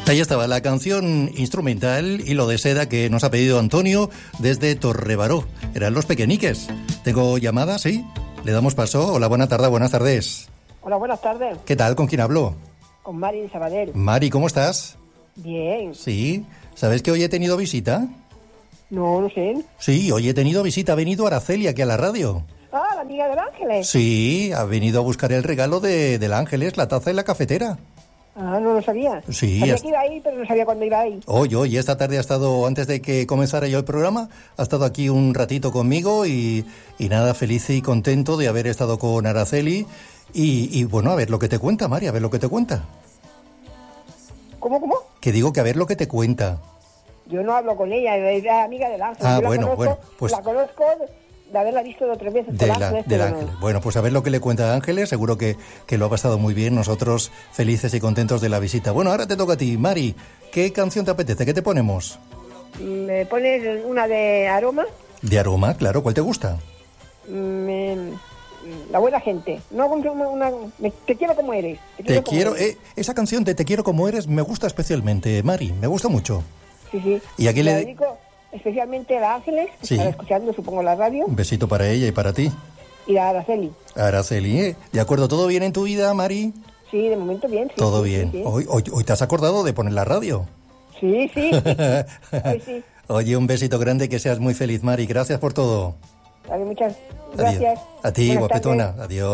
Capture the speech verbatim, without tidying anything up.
Ahí estaba la canción instrumental Hilo de seda que nos ha pedido Antonio desde Torrebaró. Eran Los Pequeñiques. Tengo llamada, ¿sí? Le damos paso. Hola, buena tarde, buenas tardes. Hola, buenas tardes. ¿Qué tal? ¿Con quién hablo? Con Mari de Sabadell. Mari, ¿cómo estás? Bien. Sí. ¿Sabes que hoy he tenido visita? No, no sé. Sí, hoy he tenido visita. Ha venido Araceli aquí a la radio. Ah, la amiga del Ángeles. Sí, ha venido a buscar el regalo de, del Ángeles, la taza y la cafetera. Ah, no lo sabía. Sí. Sabía es... que iba ahí, pero no sabía cuándo iba ahí. Hoy, hoy, esta tarde ha estado, antes de que comenzara yo el programa, ha estado aquí un ratito conmigo y, y nada, feliz y contento de haber estado con Araceli. Y, y bueno, a ver lo que te cuenta, Mari, a ver lo que te cuenta. ¿Cómo, cómo? Que digo que a ver lo que te cuenta. Yo no hablo con ella, es la amiga del Ángeles. Ah, Yo bueno, la conozco, bueno, pues... La conozco de haberla visto dos o tres veces. De por la, Ángeles, del pero Ángeles. no. Bueno, pues a ver lo que le cuenta Ángeles, seguro que, que lo ha pasado muy bien, nosotros felices y contentos de la visita. Bueno, ahora te toca a ti, Mari, ¿qué canción te apetece? ¿Qué te ponemos? ¿Me pones una de Aroma? De Aroma, claro, ¿cuál te gusta? Me... La buena gente. No, una, una... Me... Te quiero como eres. Te Te quiero, quiero, como eres. eh, esa canción de Te quiero como eres me gusta especialmente, Mari, me gusta mucho. Sí, sí. ¿Y a quién La le dedico especialmente a la Ángeles, que Sí. estará escuchando, supongo, la radio, Un besito para ella y para ti. y a Araceli. Araceli, ¿eh? ¿De acuerdo? ¿Todo bien en tu vida, Mari? Sí, de momento bien. Sí, Todo sí, bien. Sí, sí. Hoy, hoy, hoy te has acordado de poner la radio. Sí, sí. Hoy sí. Oye, un besito grande, que seas muy feliz, Mari. Gracias por todo. Vale, muchas Adiós. gracias. A ti, Buenas guapetona. tardes. Adiós.